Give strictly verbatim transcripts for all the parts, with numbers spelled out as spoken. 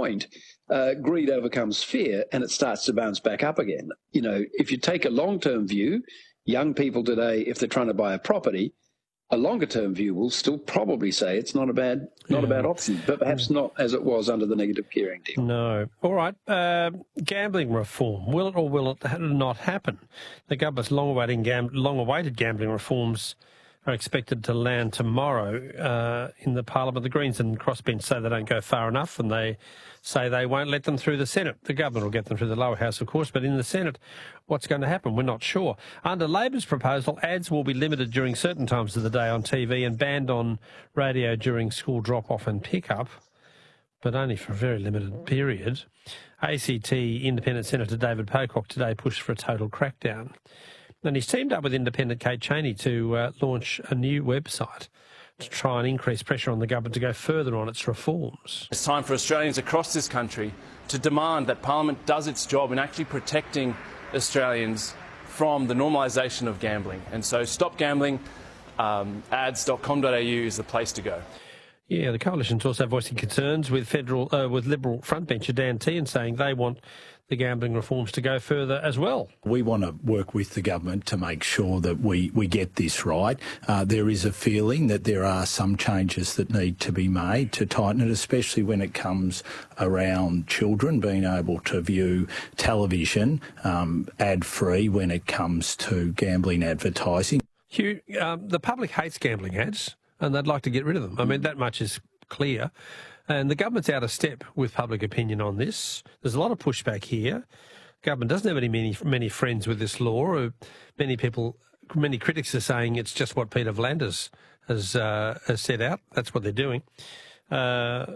point, uh, greed overcomes fear and it starts to bounce back up again. You know, if you take a long-term view, young people today, if they're trying to buy a property, a longer-term view will still probably say it's not a bad, not yeah. a bad option, but perhaps not as it was under the negative gearing deal. No. All right. Uh, gambling reform. Will it or will it not happen? The government's long-awaited, gam- long-awaited gambling reforms are expected to land tomorrow uh, in the Parliament. The Greens and Crossbench say they don't go far enough, and they say they won't let them through the Senate. The government will get them through the lower house, of course, but in the Senate, what's going to happen? We're not sure. Under Labor's proposal, ads will be limited during certain times of the day on T V and banned on radio during school drop-off and pick-up, but only for a very limited period. A C T Independent Senator David Pocock today pushed for a total crackdown. And he's teamed up with independent Kate Chaney to uh, launch a new website to try and increase pressure on the government to go further on its reforms. It's time for Australians across this country to demand that Parliament does its job in actually protecting Australians from the normalisation of gambling. And so Stop Gambling, um, ads dot com dot a u is the place to go. Yeah, the coalition's also voicing concerns with federal, uh, with Liberal frontbencher Dan Tehan saying they want the gambling reforms to go further as well. We want to work with the government to make sure that we, we get this right. Uh, there is a feeling that there are some changes that need to be made to tighten it, especially when it comes around children being able to view television um, ad-free when it comes to gambling advertising. Hugh, um, the public hates gambling ads and they'd like to get rid of them. I mean, that much is clear. And the government's out of step with public opinion on this. There's a lot of pushback here. Government doesn't have any many, many friends with this law. Many people, many critics are saying it's just what Peter V'landers has, uh, has set out. That's what they're doing. Uh,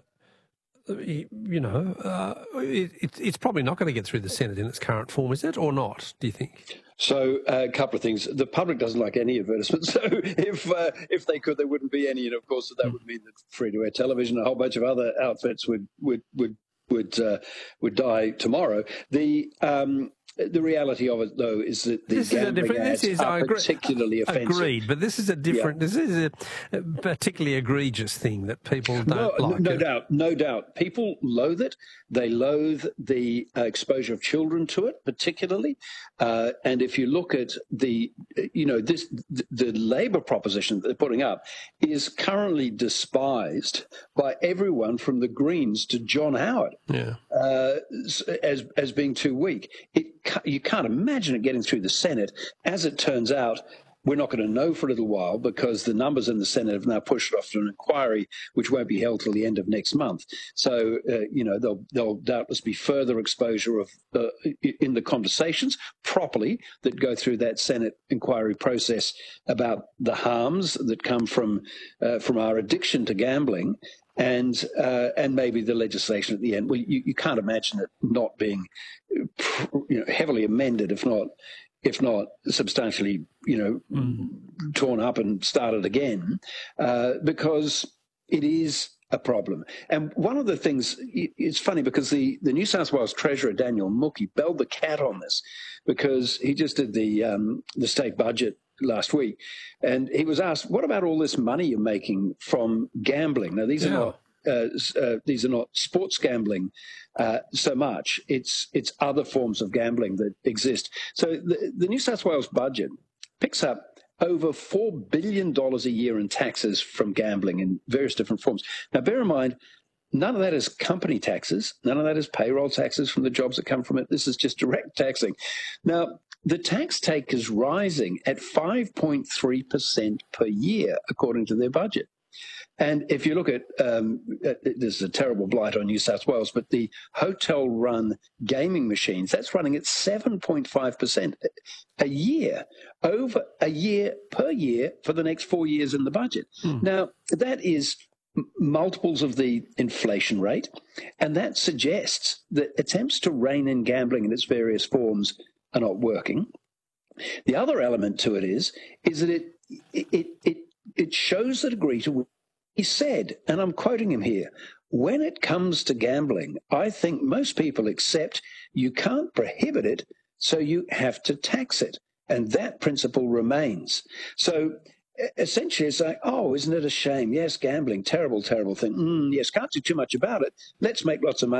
you know, uh, it, it's probably not going to get through the Senate in its current form, is it, or not, do you think? So uh, a couple of things. The public doesn't like any advertisements. So if uh, if they could, there wouldn't be any. And, of course, that would mean that free-to-air television, a whole bunch of other outfits would would would would, uh, would die tomorrow. The um, the reality of it, though, is that the this is a different, ads this is, are I agree, particularly offensive. Agreed, but this is a different, yeah. this is a particularly egregious thing that people don't no, like. No doubt, no doubt. People loathe it. They loathe the uh, exposure of children to it, particularly. Uh, and if you look at the, you know, this the, the Labor proposition that they're putting up is currently despised by everyone from the Greens to John Howard yeah. uh, as as being too weak. It You can't imagine it getting through the Senate. As it turns out, we're not going to know for a little while because the numbers in the Senate have now pushed it off to an inquiry which won't be held till the end of next month. So, uh, you know, there'll, there'll doubtless be further exposure of uh, in the conversations properly that go through that Senate inquiry process about the harms that come from uh, from our addiction to gambling. And uh, and maybe the legislation at the end. Well, you, you can't imagine it not being, you know, heavily amended, if not, if not substantially, you know, mm. torn up and started again, uh, because it is a problem. And one of the things, it's funny because the, the New South Wales Treasurer Daniel Mookhey belled the cat on this because he just did the um, the state budget last week, and he was asked, "What about all this money you're making from gambling?" Now, these yeah. are not uh, uh, these are not sports gambling uh, so much. It's it's other forms of gambling that exist. So the, the New South Wales budget picks up over four billion dollars a year in taxes from gambling in various different forms. Now, bear in mind, none of that is company taxes. None of that is payroll taxes from the jobs that come from it. This is just direct taxing. Now, the tax take is rising at five point three percent per year, according to their budget. And if you look at, um, this is a terrible blight on New South Wales, but the hotel-run gaming machines, that's running at seven point five percent a year, over a year per year for the next four years in the budget. Hmm. Now, that is multiples of the inflation rate, and that suggests that attempts to rein in gambling in its various forms are not working. The other element to it is, is that it it it it shows the degree to which he said, and I'm quoting him here, "When it comes to gambling, I think most people accept you can't prohibit it, so you have to tax it. And that principle remains." So essentially it's like, oh, isn't it a shame? Yes, gambling, terrible, terrible thing. Mm, yes, can't do too much about it. Let's make lots of money.